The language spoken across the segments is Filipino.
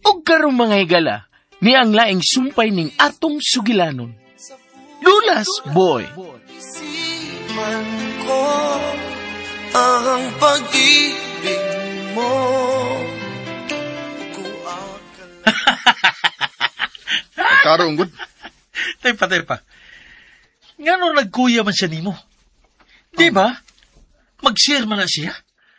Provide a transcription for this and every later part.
O karong mga higala, ni ang laing sumpay ning atong sugilanon. Lulas, boy! Isiman ko ang pag-ibig mo. Karong good. Tepa. Nga nung nagkuya man siya nimo. Di ba? Mag-share man na siya.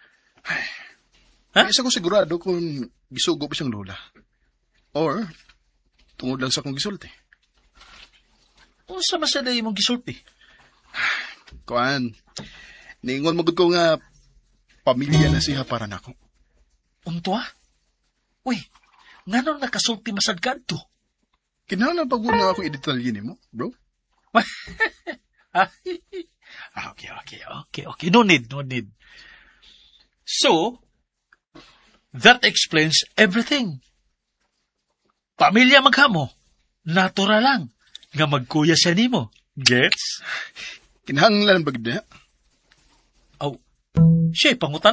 Ha? Isa ko sigurado kung gisugo pa siyang lola. Or, tungod lang sa kong gisulti. Kung sa masaday mong gisulti? Kuan, niingon magod ko nga pamilya na siya para nako. Unto Uy, nga nung nakasulti masad ka to? Kinahanglan pag na ako i-detalye mo, bro. Okay. No need. So, that explains everything. Pamilya maghamo, natural lang, nga magkuya siya nimo. Gets? Kinahanglan pag na. Siya pangutan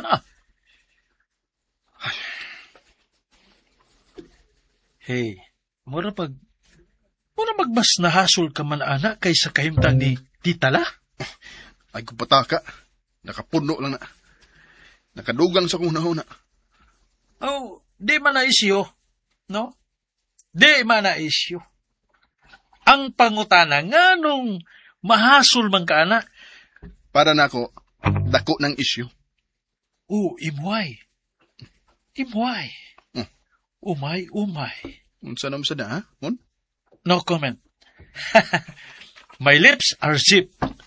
Hey, mura magmas nahasol ka man anak kaysa kahimtang ni Titala? Ay kupataka, nakapuno lang na. Nakadugang sa kong nahuna. Di man na isyo, no? Di man na isyo. Ang pangutana nga nung mahasol man ka anak. Para nako, dako ng isyu. Imway. Umay. Unsa naman sa da, ha? Mon? No comment. My lips are zipped.